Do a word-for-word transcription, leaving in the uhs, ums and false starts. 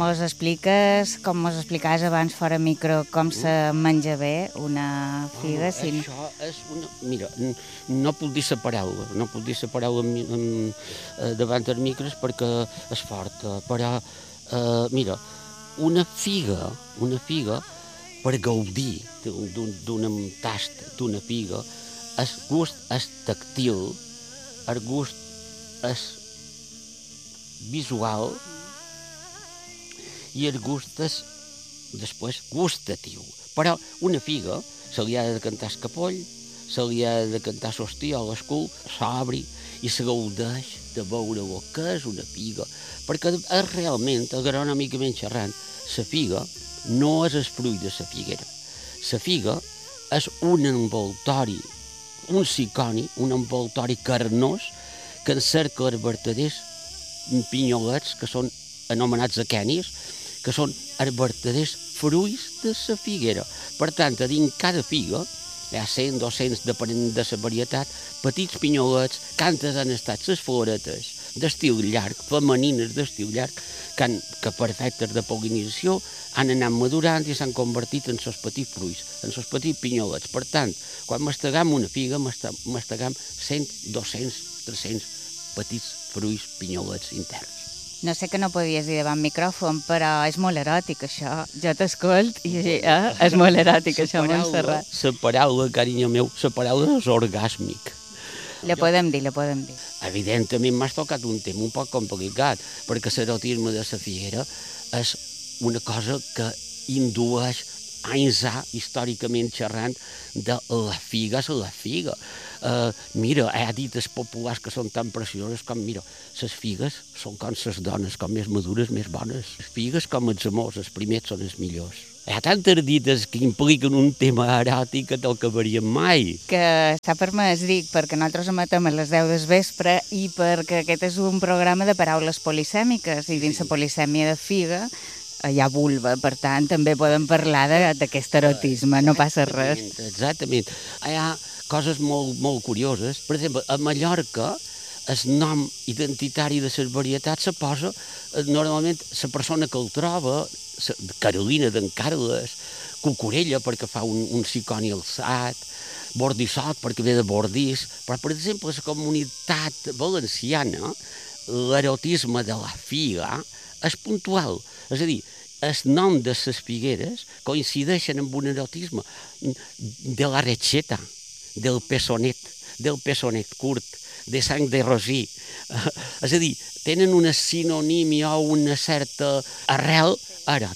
Mos expliques, com mos explicaves abans fora micro, com se menja bé una figa? Oh, si... Això és una... Mira, no puc dir la paraula, no puc dir la paraula davant dels micros perquè és forta, però, eh, mira, una figa, una figa, per gaudir d'una tast d'una figa, el gust és tactil, el gust és visual i el gust és, després, gustatiu. Però una figa se li ha de cantar el capoll, se li ha de cantar l'hostia o l'escul, s'obri i se gaudeix de veure el que és una figa. Perquè és realment, agronòmicament xerrant, la figa no és el fruit de la figuera. La figa és un envoltori, un siconi, un envoltori carnós que encerca els vertaders pinyolets, que són anomenats aquenis, que són els vertaders fruits de la figuera. Per tant, a dins cada figa hi ha cent, dos-cents, depenent de la varietat, petits pinyolets, que antes han estat les floretes d'estil llarg, femenines d'estil llarg, que, han, que per efectes de pol·linització han anat madurant i s'han convertit en els petits fruits, en els petits pinyolets. Per tant, quan mastegam una figa, mastegam cent, dos-cents, tres-cents petits fruits pinyolets interns. No sé que no podies dir davant micròfon, però és molt eròtic, això. Jo t'escolt i eh? és molt eròtic, la això, paraula, Montserrat. La paraula, carinyo meu, la paraula és orgàsmic. Le podem dir, le podem dir. Evidentment m'has tocat un tema un poc complicat, perquè l'erotisme de la figuera és una cosa que indueix anys ha, històricament xerrant, de la figa és la figa. Uh, mira, hi ha dites populars que són tan precioses com, mira, les figues són com les dones, com més madures, més bones. Les figues com els amors, els primers són els millors. Hi ha tantes dites que impliquen un tema eròtic que no acabaríem mai. Que s'ha permès, dic, perquè nosaltres emetem a les deu del vespre i perquè aquest és un programa de paraules polisèmiques i dins la polisèmia de figa hi ha vulva, per tant, també podem parlar d'aquest erotisme, no passa res. Exactament. Hi ha coses molt, molt curioses. Per exemple, a Mallorca, el nom identitari de les varietats se posa, normalment, la persona que el troba, Carolina d'en Carles, Cucurella, perquè fa un, un siconi alçat, Bordissot, perquè ve de Bordís, però, per exemple, la comunitat valenciana, l'erotisme de la figa és puntual. És a dir, el nom de les figueres coincideixen amb un erotisme de la recheta, del pesonet, del pesonet curt, de sang de rosí. És a dir, tenen una sinonímia o una certa arrel eròtica.